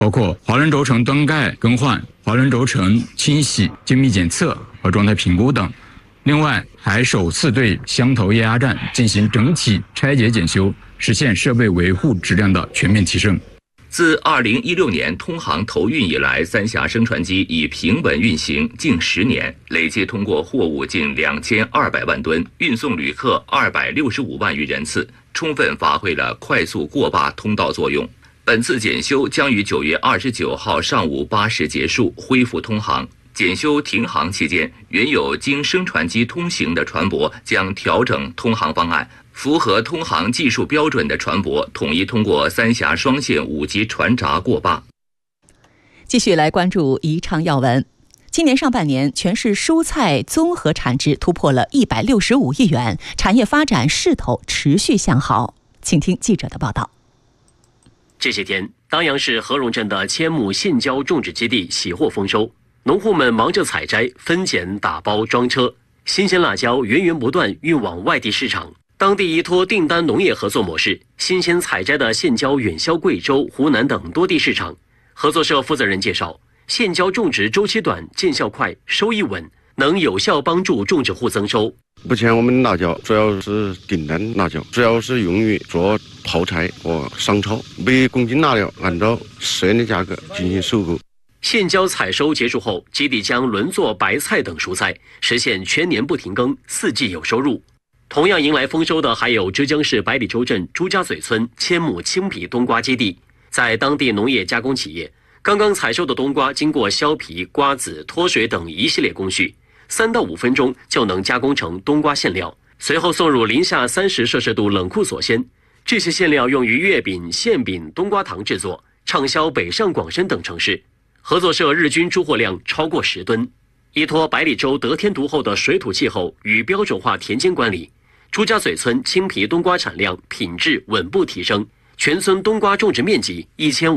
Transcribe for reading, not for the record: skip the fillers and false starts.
包括华人轴承灯盖更换、华人轴承清洗、精密检测和状态评估等。另外，还首次对箱头液压站进行整体拆解检修，实现设备维护质量的全面提升。 自2016年通航投运以来，三峡升船机已平稳运行近10年，累计通过货物近2200万吨，运送旅客265万余人次，充分发挥了快速过坝通道作用。本次检修将于9月29号上午8时结束，恢复通航。检修停航期间，原有经升船机通行的船舶将调整通航方案。符合通航技术标准的船舶统一通过三峡双线5级船闸过坝。 继续来关注宜昌要闻。今年上半年，全市蔬菜综合产值突破了165亿元，产业发展势头持续向好。请听记者的报道。 这些天，当阳市和荣镇的千亩现浇种植基地喜获丰收，农户们忙着采摘、分拣、打包、装车，新鲜辣椒源源不断运往外地市场。当地依托订单农业合作模式，新鲜采摘的现浇远销贵州、湖南等多地市场。合作社负责人介绍，现浇种植周期短、见效快、收益稳，能有效帮助种植户增收。 目前我们辣椒主要是订单辣椒，主要是用于做泡菜和商超，每公斤辣椒按照市场的价格进行收购。 现浇采收结束后，基地将轮作白菜等蔬菜，实现全年不停耕，4季有收入。同样迎来丰收的还有浙江市百里洲镇朱家嘴村千亩青皮冬瓜基地。在当地农业加工企业，刚刚采收的冬瓜经过削皮、刮籽、脱水等一系列工序，3到5分钟就能加工成冬瓜馅料，随后送入零下30摄氏度冷库锁鲜。这些馅料用于月饼、馅饼、冬瓜糖制作，畅销北上广深等城市。合作社日均出货量超过10吨。依托百里洲得天独厚的水土气候与标准化田间管理，朱家嘴村青皮冬瓜产量、品质稳步提升，全村冬瓜种植面积1500